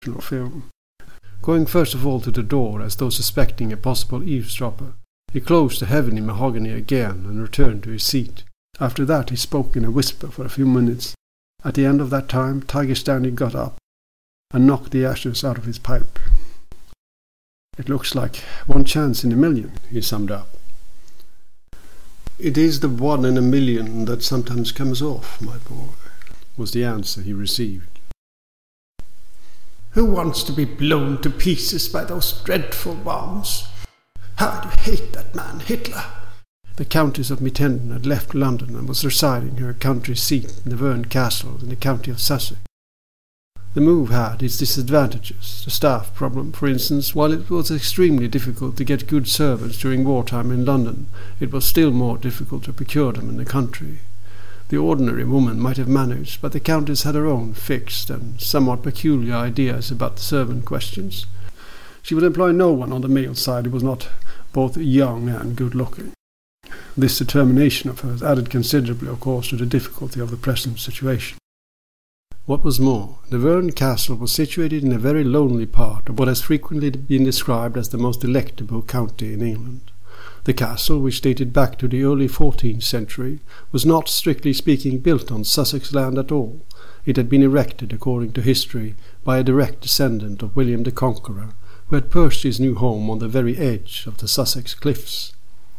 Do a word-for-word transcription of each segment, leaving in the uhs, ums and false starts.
film. Going first of all to the door, as though suspecting a possible eavesdropper, he closed the heavy mahogany again and returned to his seat. After that he spoke in a whisper for a few minutes. At the end of that time, Tiger Stanley got up and knocked the ashes out of his pipe. "It looks like one chance in a million," he summed up. "It is the one in a million that sometimes comes off, my boy," was the answer he received. "Who wants to be blown to pieces by those dreadful bombs? How do you hate that man, Hitler?" The Countess of Mittenden had left London and was residing in her country seat in Nevern Castle in the county of Sussex. The move had its disadvantages. The staff problem, for instance, while it was extremely difficult to get good servants during wartime in London, it was still more difficult to procure them in the country. The ordinary woman might have managed, but the Countess had her own fixed and somewhat peculiar ideas about the servant questions. She would employ no one on the male side who was not both young and good-looking. This determination of hers added considerably, of course, to the difficulty of the present situation. What was more, Nevern Castle was situated in a very lonely part of what has frequently been described as the most delectable county in England. The castle, which dated back to the early fourteenth century, was not, strictly speaking, built on Sussex land at all. It had been erected, according to history, by a direct descendant of William the Conqueror, who had perched his new home on the very edge of the Sussex cliffs.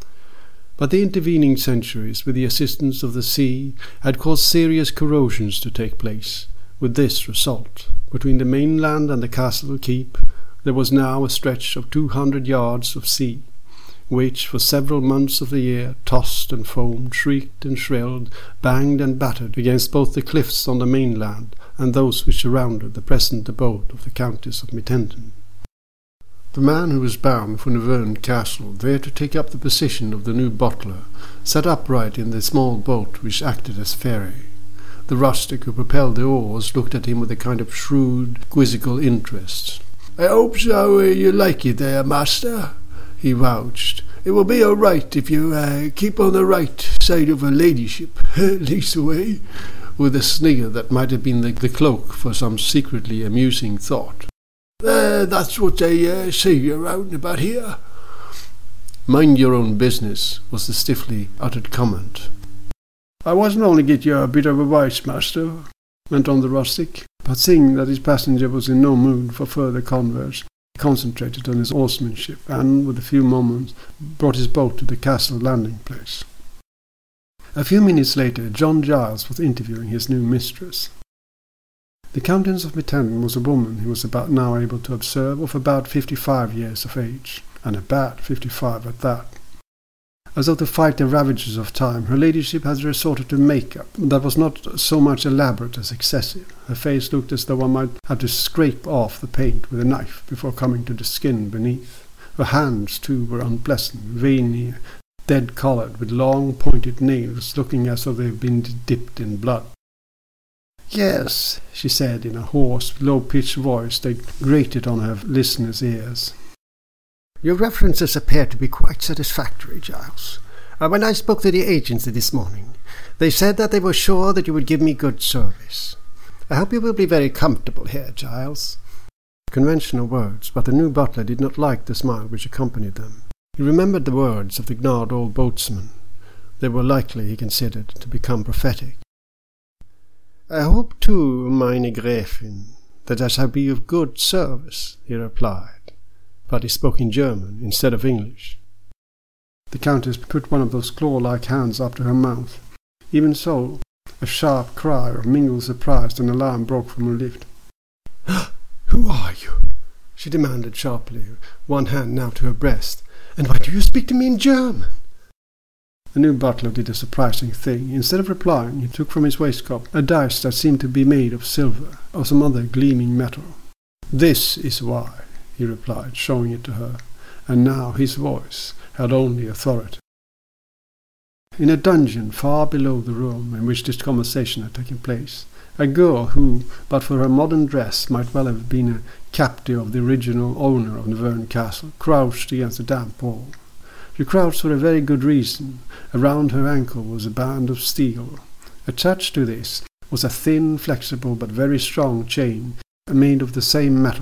But the intervening centuries, with the assistance of the sea, had caused serious corrosions to take place, with this result: between the mainland and the castle keep there was now a stretch of two hundred yards of sea, which for several months of the year tossed and foamed, shrieked and shrilled, banged and battered against both the cliffs on the mainland and those which surrounded the present abode of the Countess of Mittenden. The man who was bound for Nevern Castle, there to take up the position of the new butler, sat upright in the small boat which acted as ferry. The rustic who propelled the oars looked at him with a kind of shrewd, quizzical interest. "I hope so uh, you like it there, master," he vouched. "It will be all right if you uh, keep on the right side of her ladyship, leastaway," with a snigger that might have been the, the cloak for some secretly amusing thought. Uh, that's what they uh, say around about here." "Mind your own business," was the stiffly uttered comment. "I wasn't only get you a bit of advice, master," went on the rustic, but seeing that his passenger was in no mood for further converse, he concentrated on his oarsmanship and, with a few moments, brought his boat to the castle landing place. A few minutes later, John Giles was interviewing his new mistress. The Countess of Mittenden was a woman he was about now able to observe of about fifty-five years of age, and a bad fifty-five at that. As though to fight the ravages of time, her ladyship had resorted to make-up that was not so much elaborate as excessive. Her face looked as though one might have to scrape off the paint with a knife before coming to the skin beneath. Her hands, too, were unpleasant, veiny, dead-coloured, with long pointed nails looking as though they had been dipped in blood. "Yes," she said in a hoarse, low-pitched voice that grated on her listeners' ears. "Your references appear to be quite satisfactory, Giles. Uh, when I spoke to the agency this morning, they said that they were sure that you would give me good service. I hope you will be very comfortable here, Giles." Conventional words, but the new butler did not like the smile which accompanied them. He remembered the words of the gnarled old boatsman. They were likely, he considered, to become prophetic. "I hope, too, meine Gräfin, that I shall be of good service," he replied, but he spoke in German instead of English. The Countess put one of those claw-like hands up to her mouth. Even so, a sharp cry of mingled surprise and alarm broke from her lips. "Who are you?" she demanded sharply, one hand now to her breast. "And why do you speak to me in German?" The new butler did a surprising thing. Instead of replying, he took from his waistcoat a dice that seemed to be made of silver, or some other gleaming metal. "This is why," he replied, showing it to her, and now his voice had only authority. In a dungeon far below the room in which this conversation had taken place, a girl who, but for her modern dress, might well have been a captive of the original owner of Nevern Castle, crouched against the damp wall. She crouched for a very good reason. Around her ankle was a band of steel. Attached to this was a thin, flexible, but very strong chain, made of the same metal.